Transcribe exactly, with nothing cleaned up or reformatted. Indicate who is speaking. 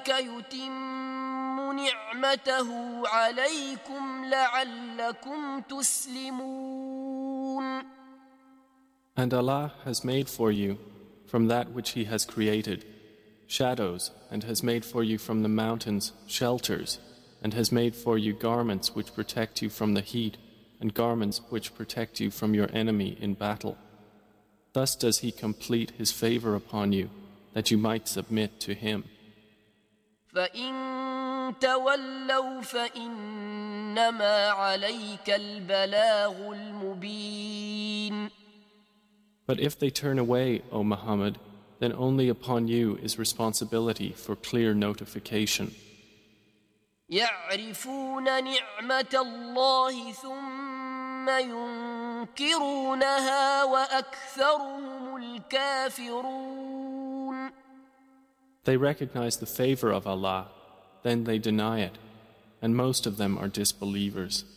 Speaker 1: كذلك يتم نعمته عليكم لعلكم تسلمون.
Speaker 2: And Allah has made for you, from that which He has created, shadows, and has made for you from the mountains shelters, and has made for you garments which protect you from the heat, and garments which protect you from your enemy in battle. Thus does He complete His favor upon you, that you might submit to Him.
Speaker 1: فَإِن تَوَلَّوْا فَإِنَّمَا عَلَيْكَ الْبَلَاغُ الْمُبِينُ.
Speaker 2: But if they turn away, O Muhammad, then only upon you is responsibility for clear notification.
Speaker 1: يَعْرِفُونَ نِعْمَةَ اللَّهِ ثُمَّ يُنْكِرُونَهَا وَأَكْثَرُهُمُ الْكَافِرُونَ.
Speaker 2: They recognize the favor of Allah, then they deny it, and most of them are disbelievers.